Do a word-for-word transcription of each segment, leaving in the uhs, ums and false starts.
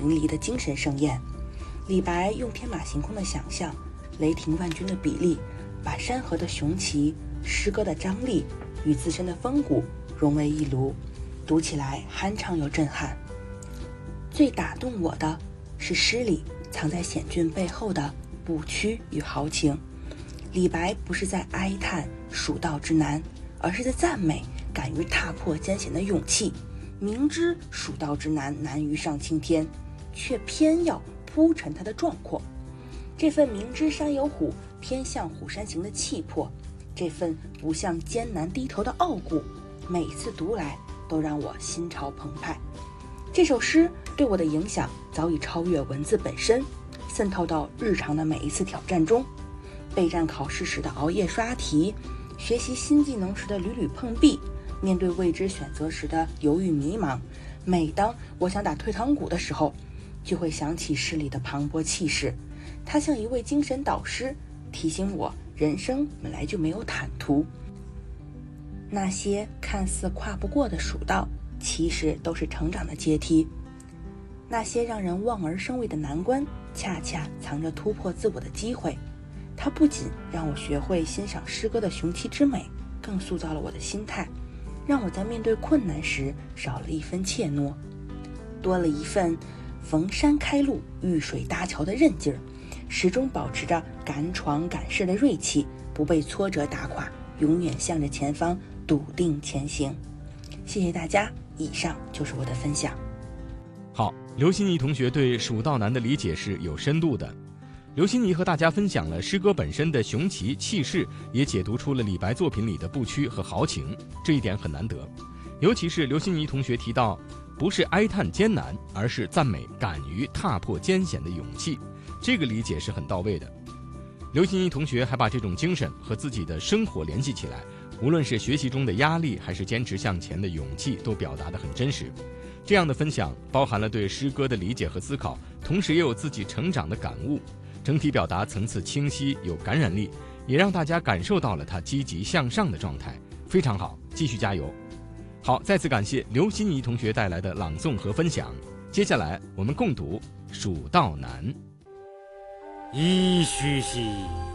淋漓的精神盛宴。李白用天马行空的想象，雷霆万钧的比例，把山河的雄奇、诗歌的张力与自身的风骨融为一炉，读起来酣畅又震撼。最打动我的是诗里藏在险峻背后的不屈与豪情。李白不是在哀叹蜀道之难，而是在赞美敢于踏破艰险的勇气。明知蜀道之难难于上青天，却偏要铺陈它的壮阔。这份明知山有虎，偏向虎山行的气魄，这份不向艰难低头的傲骨，每次读来都让我心潮澎湃。这首诗对我的影响早已超越文字本身，渗透到日常的每一次挑战中。备战考试时的熬夜刷题，学习新技能时的屡屡碰壁，面对未知选择时的犹豫迷茫。每当我想打退堂鼓的时候，就会想起诗里的磅礴气势，它像一位精神导师，提醒我人生本来就没有坦途。那些看似跨不过的蜀道，其实都是成长的阶梯。那些让人望而生畏的难关，恰恰藏着突破自我的机会。它不仅让我学会欣赏诗歌的雄奇之美，更塑造了我的心态，让我在面对困难时少了一分怯懦，多了一份逢山开路、遇水搭桥的韧劲儿，始终保持着敢闯敢试的锐气，不被挫折打垮，永远向着前方笃定前行。谢谢大家，以上就是我的分享。 好，刘欣怡同学对蜀道难的理解是有深度的。刘欣怡和大家分享了诗歌本身的雄奇气势，也解读出了李白作品里的不屈和豪情，这一点很难得。尤其是刘欣怡同学提到，不是哀叹艰难，而是赞美敢于踏破艰险的勇气，这个理解是很到位的。刘欣怡同学还把这种精神和自己的生活联系起来，无论是学习中的压力，还是坚持向前的勇气，都表达得很真实。这样的分享包含了对诗歌的理解和思考，同时也有自己成长的感悟，整体表达层次清晰，有感染力，也让大家感受到了他积极向上的状态，非常好，继续加油。好，再次感谢刘欣怡同学带来的朗诵和分享。接下来我们共读《蜀道难》。 噫吁兮，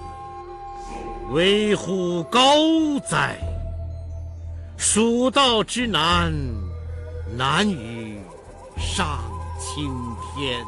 危乎高哉！蜀道之难，难于上青天。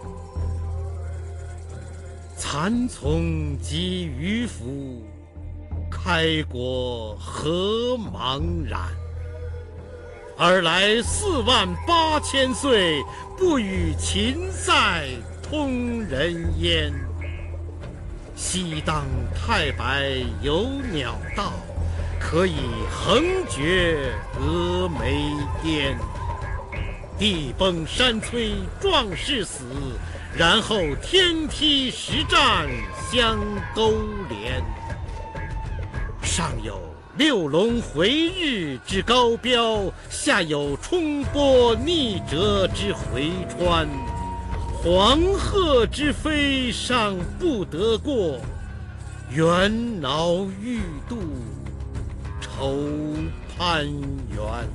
蚕丛及鱼凫，开国何茫然！尔来四万八千岁，不与秦塞通人烟。西当太白有鸟道，可以横绝峨眉巅。地崩山摧壮士死，然后天梯石栈相勾连。上有六龙回日之高标，下有冲波逆折之回川。黄鹤之飞尚不得过，猿猱欲度愁攀援。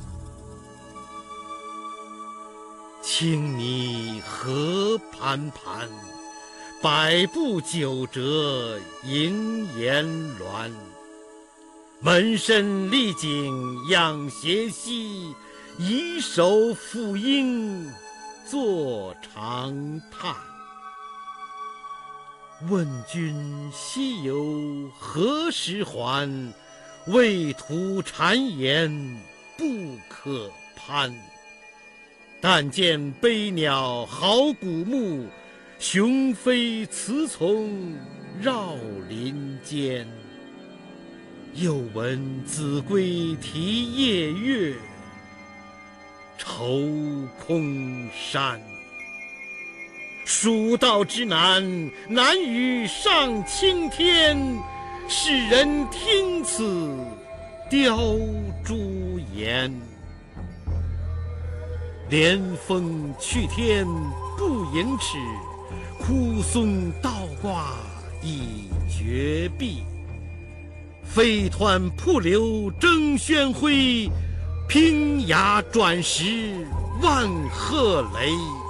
青泥何盘盘，百步九折萦岩峦。门深丽景仰斜溪，以手抚膺作长叹。问君西游何时还？畏途谗言不可攀。但见悲鸟号古木，雄飞雌从绕林间。又闻子规啼夜月，愁空山。蜀道之难，难于上青天。世人听此凋朱颜。连峰去天不盈尺，枯松倒挂已绝壁。飞湍瀑流争喧辉，平崖转石万壑雷。